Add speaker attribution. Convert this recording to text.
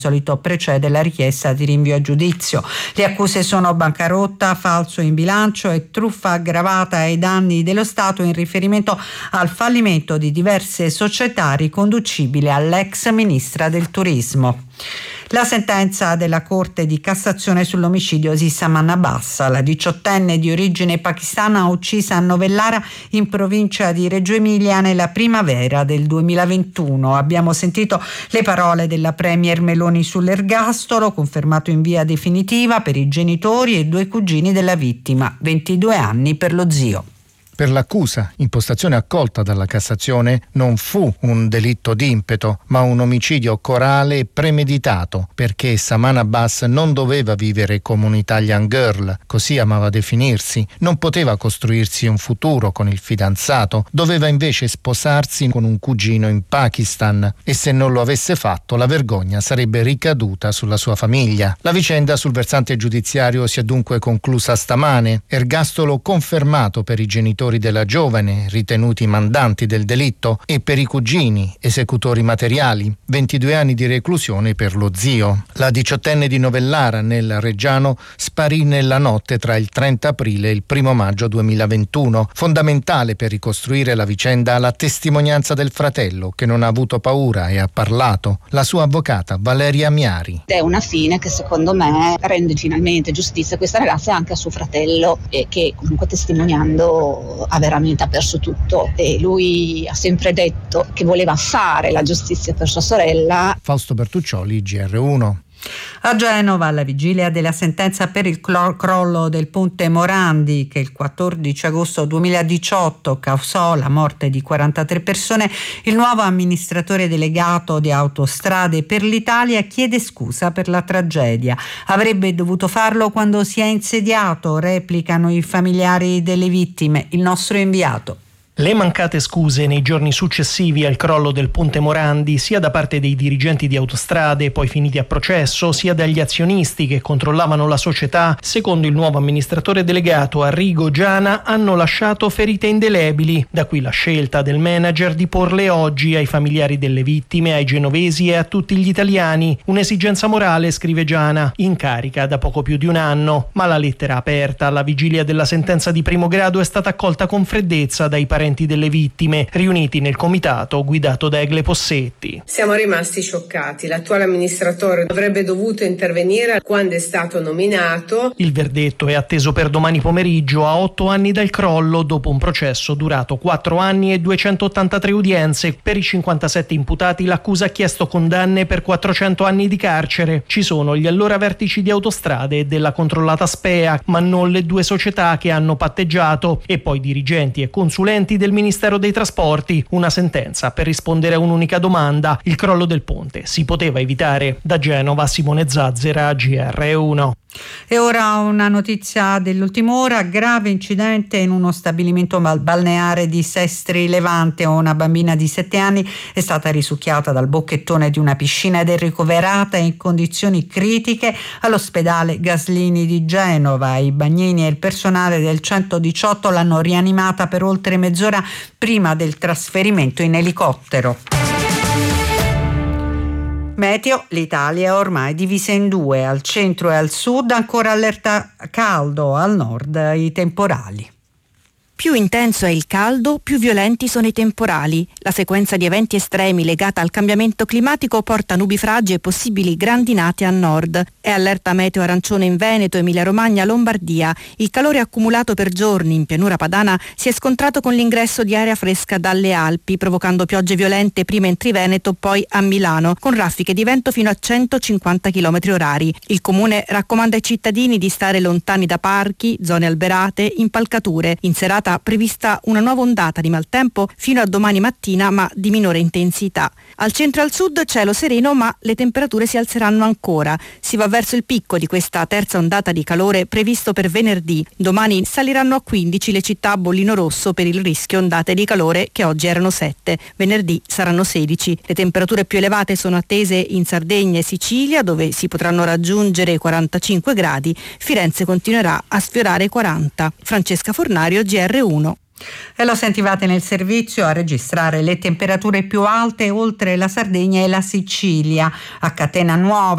Speaker 1: solito precede la richiesta di rinvio a giudizio. Le accuse sono bancarotta, falso in bilancio e truffa aggravata ai danni dello Stato in riferimento al fallimento di diverse società riconducibili all'ex ministra del Turismo. La sentenza della Corte di Cassazione sull'omicidio di Saman Abbas, la 18enne di origine pakistana uccisa a Novellara in provincia di Reggio Emilia nella primavera del 2021. Abbiamo sentito le parole della premier Meloni sull'ergastolo, confermato in via definitiva per i genitori e 2 cugini della vittima, 22 anni per lo zio.
Speaker 2: Per l'accusa, impostazione accolta dalla Cassazione, non fu un delitto d'impeto, ma un omicidio corale e premeditato, perché Saman Abbas non doveva vivere come un'Italian girl, così amava definirsi, non poteva costruirsi un futuro con il fidanzato, doveva invece sposarsi con un cugino in Pakistan e se non lo avesse fatto la vergogna sarebbe ricaduta sulla sua famiglia. La vicenda sul versante giudiziario si è dunque conclusa stamane, ergastolo confermato per i genitori della giovane, ritenuti mandanti del delitto, e per i cugini, esecutori materiali, 22 anni di reclusione per lo zio. La 18enne di Novellara, nel Reggiano, sparì nella notte tra il 30 aprile e il 1 maggio 2021. Fondamentale per ricostruire la vicenda la testimonianza del fratello, che non ha avuto paura e ha parlato, la sua avvocata Valeria Miari.
Speaker 3: È una fine che secondo me rende finalmente giustizia a questa ragazza e anche a suo fratello, che comunque testimoniando ha veramente perso tutto, e lui ha sempre detto che voleva fare la giustizia per sua sorella.
Speaker 2: Fausto Bertuccioli, GR1.
Speaker 1: A Genova, alla vigilia della sentenza per il crollo del ponte Morandi, che il 14 agosto 2018 causò la morte di 43 persone, il nuovo amministratore delegato di Autostrade per l'Italia chiede scusa per la tragedia. Avrebbe dovuto farlo quando si è insediato, replicano i familiari delle vittime. Il nostro inviato.
Speaker 4: Le mancate scuse nei giorni successivi al crollo del ponte Morandi, sia da parte dei dirigenti di Autostrade, poi finiti a processo, sia dagli azionisti che controllavano la società, secondo il nuovo amministratore delegato Arrigo Giana, hanno lasciato ferite indelebili. Da qui la scelta del manager di porle oggi ai familiari delle vittime, ai genovesi e a tutti gli italiani. Un'esigenza morale, scrive Giana, in carica da poco più di un anno. Ma la lettera aperta alla vigilia della sentenza di primo grado è stata accolta con freddezza dai parenti delle vittime, riuniti nel comitato guidato da Egle Possetti.
Speaker 5: Siamo rimasti scioccati. L'attuale amministratore avrebbe dovuto intervenire quando è stato nominato.
Speaker 4: Il verdetto è atteso per domani pomeriggio, a 8 anni dal crollo, dopo un processo durato 4 anni e 283 udienze. Per i 57 imputati l'accusa ha chiesto condanne per 400 anni di carcere. Ci sono gli allora vertici di Autostrade e della controllata SPEA, ma non le 2 società che hanno patteggiato, e poi dirigenti e consulenti del Ministero dei Trasporti. Una sentenza per rispondere a un'unica domanda: il crollo del ponte si poteva evitare? Da Genova, Simone Zazzera, GR1.
Speaker 1: E ora una notizia dell'ultima ora: grave incidente in uno stabilimento balneare di Sestri Levante. Una bambina di 7 anni è stata risucchiata dal bocchettone di una piscina ed è ricoverata in condizioni critiche all'ospedale Gaslini di Genova. I bagnini e il personale del 118 l'hanno rianimata per oltre mezz'ora prima del trasferimento in elicottero. Meteo: l'Italia è ormai divisa in 2, al centro e al sud ancora allerta caldo, al nord i temporali.
Speaker 6: Più intenso è il caldo, più violenti sono i temporali. La sequenza di eventi estremi legata al cambiamento climatico porta nubifragi e possibili grandinate a nord. È allerta meteo arancione in Veneto, Emilia-Romagna, Lombardia. Il calore accumulato per giorni in pianura padana si è scontrato con l'ingresso di aria fresca dalle Alpi, provocando piogge violente prima in Triveneto, poi a Milano, con raffiche di vento fino a 150 km/h. Il comune raccomanda ai cittadini di stare lontani da parchi, zone alberate, impalcature. In serata prevista una nuova ondata di maltempo fino a domani mattina, ma di minore intensità. Al centro e al sud cielo sereno, ma le temperature si alzeranno ancora. Si va verso il picco di questa terza ondata di calore previsto per venerdì. Domani saliranno a 15 le città a bollino rosso per il rischio ondate di calore, che oggi erano 7. Venerdì saranno 16. Le temperature più elevate sono attese in Sardegna e Sicilia, dove si potranno raggiungere i 45 gradi. Firenze continuerà a sfiorare i 40. Francesca Fornario, GR1.
Speaker 1: E lo sentivate nel servizio. A registrare le temperature più alte oltre la Sardegna e la Sicilia. A Catena Nuova